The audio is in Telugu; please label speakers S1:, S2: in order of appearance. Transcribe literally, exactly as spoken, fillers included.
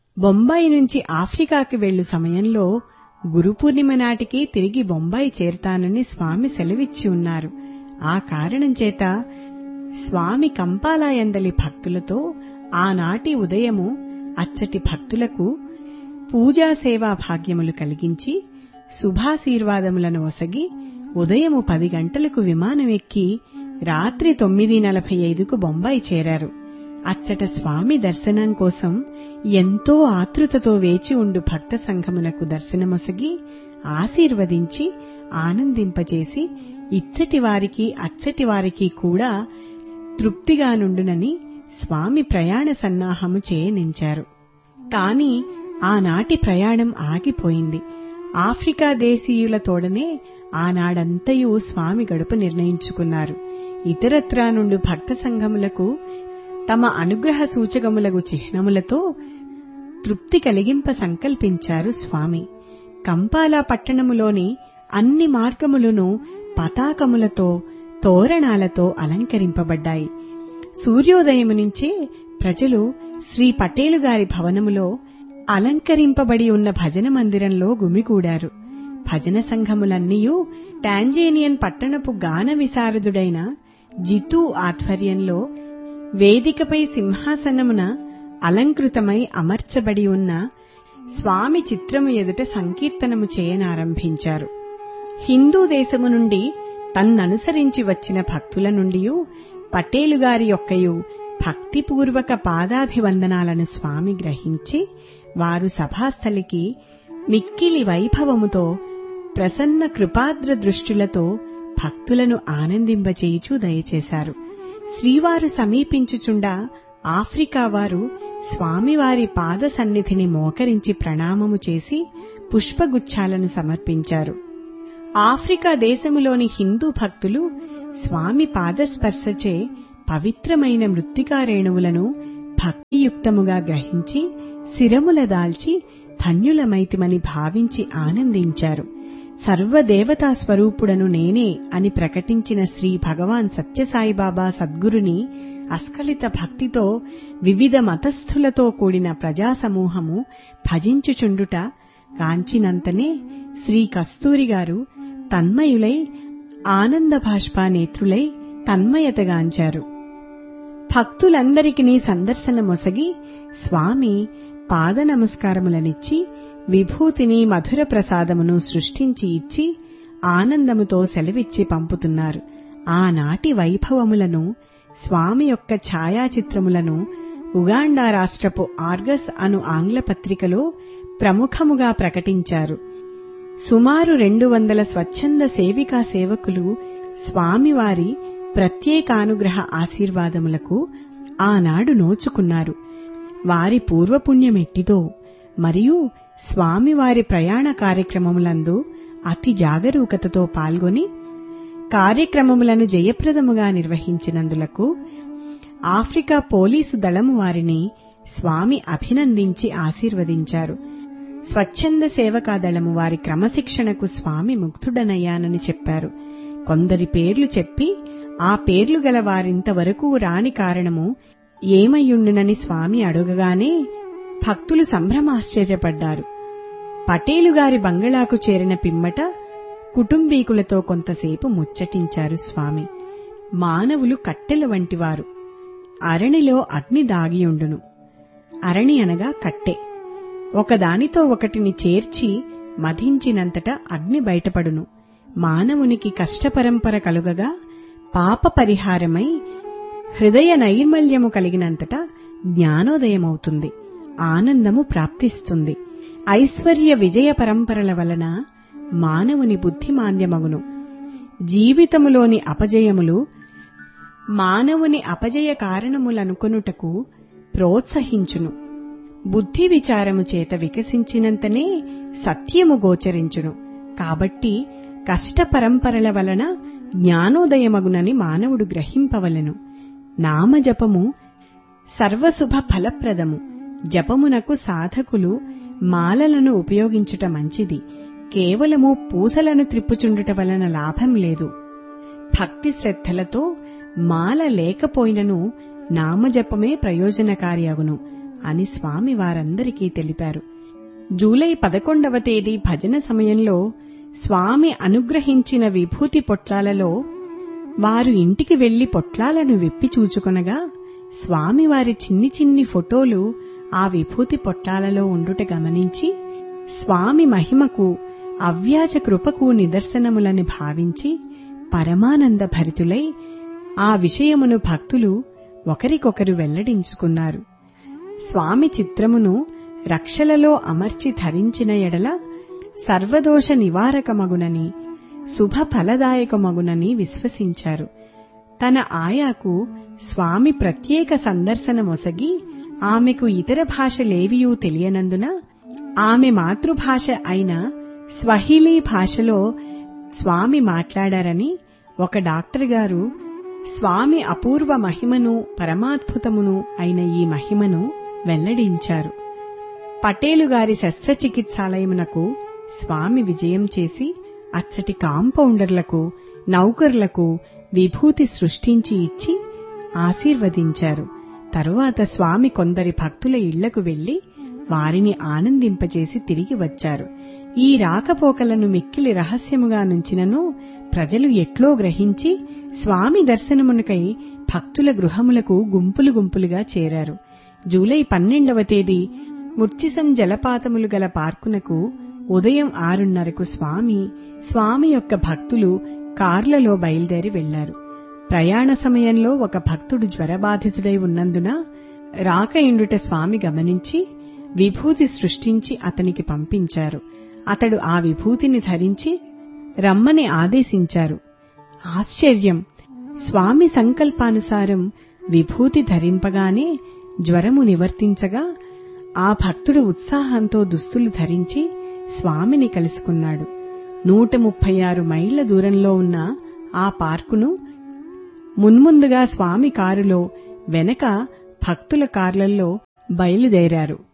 S1: బొంబాయి నుంచి ఆఫ్రికాకి వెళ్లు సమయంలో గురుపూర్ణిమ నాటికి తిరిగి బొంబాయి చేరుతానని స్వామి సెలవిచ్చి ఉన్నారు. ఆ కారణం చేత స్వామి కంపాలయందలి భక్తులతో ఆనాటి ఉదయము అచ్చటి భక్తులకు పూజా సేవా భాగ్యములు కలిగించి శుభాశీర్వాదములను ఒసగి ఉదయము పది గంటలకు విమానమెక్కి రాత్రి తొమ్మిది నలభై ఐదుకు బొంబాయి చేరారు. అచ్చట స్వామి దర్శనం కోసం ఎంతో ఆతృతతో వేచి ఉండు భక్త సంఘములకు దర్శనమొసగి ఆశీర్వదించి ఆనందింపచేసి ఇచ్చటి వారికి అచ్చటి వారికి కూడా తృప్తిగా నుండునని స్వామి ప్రయాణ సన్నాహము చేయనించారు. కాని ఆనాటి ప్రయాణం ఆగిపోయింది. ఆఫ్రికా దేశీయుల తోడనే ఆనాడంతయు స్వామి గడుపు నిర్ణయించుకున్నారు. ఇతరత్రా నుండి భక్త సంఘములకు తమ అనుగ్రహ సూచకములగు చిహ్నములతో తృప్తి కలిగింప సంకల్పించారు స్వామి. కంపాలా పట్టణములోని అన్ని మార్గములను పతాకములతో తోరణాలతో అలంకరింపబడ్డాయి. సూర్యోదయము నుంచే ప్రజలు శ్రీ పటేలు గారి భవనములో అలంకరింపబడి ఉన్న భజన మందిరంలో గుమికూడారు. భజన సంఘములన్నీయూ టాంజేనియన్ పట్టణపు గాన విశారదుడైన జితూ ఆధ్వర్యంలో వేదికపై సింహాసనమున అలంకృతమై అమర్చబడి ఉన్న స్వామి చిత్రము ఎదుట సంకీర్తనము చేయనారంభించారు. హిందూ దేశము నుండి తన్ననుసరించి వచ్చిన భక్తుల నుండియూ పటేలుగారి యొక్కయు భక్తిపూర్వక పాదాభివందనాలను స్వామి గ్రహించి వారు సభాస్థలికి మిక్కిలి వైభవముతో ప్రసన్న కృపాద్ర దృష్టిలతో భక్తులను ఆనందింపచేయుచూ దయచేశారు. శ్రీవారు సమీపించుచుండా ఆఫ్రికా వారు స్వామివారి పాద సన్నిధిని మోకరించి ప్రణామము చేసి పుష్పగుచ్ఛాలను సమర్పించారు. ఆఫ్రికా దేశములోని హిందూ భక్తులు స్వామి పాదస్పర్శచే పవిత్రమైన మృత్తికా రేణువులను భక్తియుక్తముగా గ్రహించి శిరముల దాల్చి ధన్యులమైతిమని భావించి ఆనందించారు. సర్వదేవతా స్వరూపుడను నేనే అని ప్రకటించిన శ్రీ భగవాన్ సత్యసాయిబాబా సద్గురుని అస్ఖలిత భక్తితో వివిధ మతస్థులతో కూడిన ప్రజాసమూహము భజించుచుండుట గాంచినంతనే శ్రీ కస్తూరిగారు తన్మయులై ఆనంద భాష్పానేత్రులై తన్మయతగాంచారు. భక్తులందరికీ సందర్శనమొసగి స్వామి పాద నమస్కారములనిచ్చి విభూతిని మధుర ప్రసాదమును సృష్టించి ఇచ్చి ఆనందముతో సెలవిచ్చి పంపుతున్నారు. ఆనాటి వైభవములను స్వామి యొక్క ఛాయాచిత్రములను ఉగాండా రాష్ట్రపు ఆర్గస్ అను ఆంగ్ల పత్రికలో ప్రముఖముగా ప్రకటించారు. సుమారు రెండు వందల స్వచ్ఛంద సేవికా సేవకులు స్వామివారి ప్రత్యేకానుగ్రహ ఆశీర్వాదములకు ఆనాడు నోచుకున్నారు. వారి పూర్వపుణ్యమెట్టిదో మరియు స్వామివారి ప్రయాణ కార్యక్రమములందు అతి జాగరూకతతో పాల్గొని కార్యక్రమములను జయప్రదముగా నిర్వహించినందులకు ఆఫ్రికా పోలీసు దళము వారిని స్వామి అభినందించి ఆశీర్వదించారు. స్వచ్ఛంద సేవకా దళము వారి క్రమశిక్షణకు స్వామి ముగ్ధుడనయ్యానని చెప్పారు. కొందరి పేర్లు చెప్పి ఆ పేర్లు గల వారింతవరకు రాని కారణము ఏమయ్యుండునని స్వామి అడుగగానే భక్తులు సంభ్రమాశ్చర్యపడ్డారు. పటేలుగారి బంగళాకు చేరిన పిమ్మట కుటుంబీకులతో కొంతసేపు ముచ్చటించారు స్వామి. మానవులు కట్టెల వంటివారు. అరణిలో అగ్ని దాగియుండును. అరణి అనగా కట్టె. ఒకదానితో ఒకటిని చేర్చి మధించినంతట అగ్ని బయటపడును. మానవునికి కష్టపరంపర కలుగగా పాప పరిహారమై హృదయ నైర్మల్యము కలిగినంతట జ్ఞానోదయమవుతుంది. ఆనందము ప్రాప్తిస్తుంది. ఐశ్వర్య విజయ పరంపరల వలన మానవుని బుద్ధిమాంద్యమగును. జీవితములోని అపజయములు మానవుని అపజయ కారణములనుకొనుటకు ప్రోత్సహించును. బుద్ధి విచారము చేత వికసించినంతనే సత్యము గోచరించును. కాబట్టి కష్టపరంపరల వలన జ్ఞానోదయమగునని మానవుడు గ్రహింపవలెను. నామజపము సర్వశుభ ఫలప్రదము. జపమునకు సాధకులు మాలలను ఉపయోగించుట మంచిది. కేవలము పూసలను త్రిప్పుచుండుట వలన లాభం లేదు. భక్తి శ్రద్ధలతో మాల లేకపోయినను నామజపమే ప్రయోజనకారి అగును. అని స్వామి వారందరికీ తెలిపారు. జూలై పదకొండవ తేదీ భజన సమయంలో స్వామి అనుగ్రహించిన విభూతి పొట్లాలలో వారు ఇంటికి వెళ్లి పొట్లాలను విప్పి చూచుకొనగా స్వామివారి చిన్ని చిన్ని ఫోటోలు ఆ విభూతి పొట్లాలలో ఉండుట గమనించి స్వామి మహిమకు అవ్యాజ కృపకు నిదర్శనములని భావించి పరమానంద భరితులై ఆ విషయమును భక్తులు ఒకరికొకరు వెల్లడించుకున్నారు. స్వామి చిత్రమును రక్షలలో అమర్చి ధరించిన ఎడల సర్వదోష నివారకమగునని శుభ ఫలదాయకమగునని విశ్వసించారు. తన ఆయాకు స్వామి ప్రత్యేక సందర్శనమొసగి ఆమెకు ఇతర భాషలేవియూ తెలియనందున ఆమె మాతృభాష అయిన స్వహిలీ భాషలో స్వామి మాట్లాడారని ఒక డాక్టర్ గారు స్వామి అపూర్వ మహిమను పరమాద్భుతమును అయిన ఈ మహిమను వెల్లడించారు. పటేలు గారి శస్త్రచికిత్సాలయమునకు స్వామి విజయం చేసి అచ్చటి కాంపౌండర్లకు నౌకర్లకు విభూతి సృష్టించి ఇచ్చి ఆశీర్వదించారు. తరువాత స్వామి కొందరి భక్తుల ఇళ్లకు వెళ్లి వారిని ఆనందింపచేసి తిరిగి వచ్చారు. ఈ రాకపోకలను మిక్కిలి రహస్యముగా నుంచినను ప్రజలు ఎట్లో గ్రహించి స్వామి దర్శనమునకై భక్తుల గృహములకు గుంపులు గుంపులుగా చేరారు. జూలై పన్నెండవ తేదీ ముర్చిసన్ జలపాతములు గల పార్కునకు ఉదయం ఆరున్నరకు స్వామి స్వామి యొక్క భక్తులు కార్లలో బయలుదేరి వెళ్లారు. ప్రయాణ సమయంలో ఒక భక్తుడు జ్వరబాధితుడై ఉన్నందున రాక ఇండుట స్వామి గమనించి విభూతి సృష్టించి అతనికి పంపించారు. అతడు ఆ విభూతిని ధరించి రమ్మని ఆదేశించారు. ఆశ్చర్యం! స్వామి సంకల్పానుసారం విభూతి ధరింపగానే జ్వరము నివర్తించగా ఆ భక్తుడు ఉత్సాహంతో దుస్తులు ధరించి స్వామిని కలుసుకున్నాడు. నూట ముప్పై ఆరు మైళ్ల దూరంలో ఉన్న ఆ పార్కును మున్ముందుగా స్వామి కారులో వెనక భక్తుల కార్లలో బయలుదేరారు.